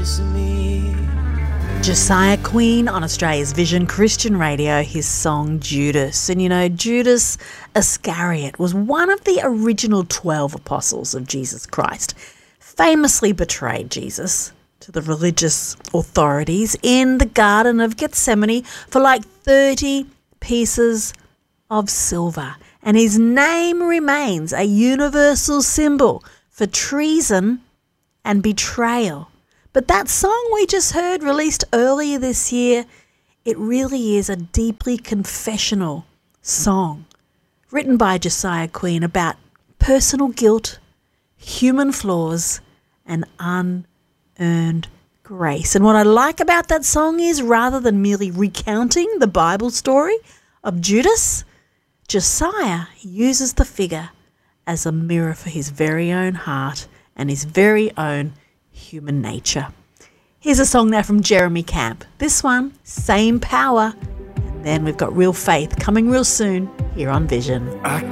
me. Josiah Queen on Australia's Vision Christian Radio, his song Judas. And you know, Judas Iscariot was one of the original 12 apostles of Jesus Christ, famously betrayed Jesus to the religious authorities in the Garden of Gethsemane for like 30 pieces of silver. And his name remains a universal symbol for treason and betrayal. But that song we just heard, released earlier this year, it really is a deeply confessional song written by Josiah Queen about personal guilt, human flaws, and unearned grace. And what I like about that song is, rather than merely recounting the Bible story of Judas, Josiah uses the figure as a mirror for his very own heart and his very own human nature. Here's a song now from Jeremy Camp. This one, Same Power. And then we've got Real Faith coming real soon here on Vision.